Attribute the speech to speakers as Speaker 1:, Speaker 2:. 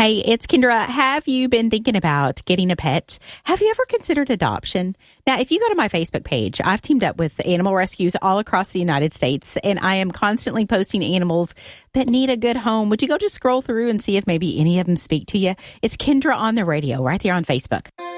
Speaker 1: Hey, it's Kendra. Have you been thinking about getting a pet? Have you ever considered adoption? Now, if you go to my Facebook page, I've teamed up with animal rescues all across the United States, and I am constantly posting animals that need a good home. Would you go just scroll through and see if maybe any of them speak to you? It's Kendra on the radio right there on Facebook.